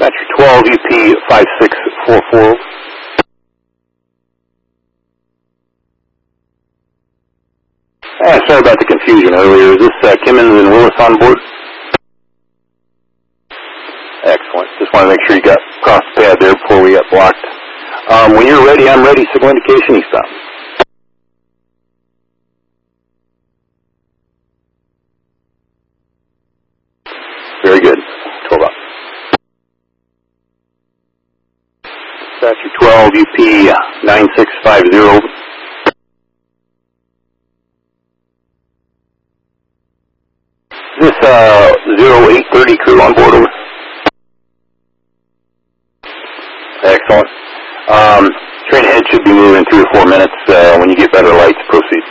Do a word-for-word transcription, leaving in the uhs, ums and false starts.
Dispatcher twelve, U P five six four four. Ah, sorry about the confusion earlier. Is this uh, Kimmons and Willis on board? Excellent. Just want to make sure you got across the pad there before we got blocked. Um, when you're ready, I'm ready. Signal indication, eastbound. Very good. twelve up. Dispatcher twelve, U P nine six five zero. Is this uh, zero eight thirty crew on board, over? Excellent. Um, train ahead should be moving in three or four minutes. Uh, when you get better lights, proceed.